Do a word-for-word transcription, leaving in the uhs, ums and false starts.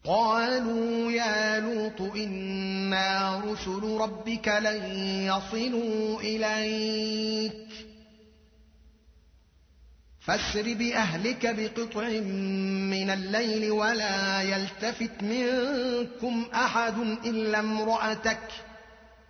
قالوا يا لوط إنا رسل ربك لن يصلوا إليك فاسر بأهلك بقطع من الليل ولا يلتفت منكم أحد إلا امرأتك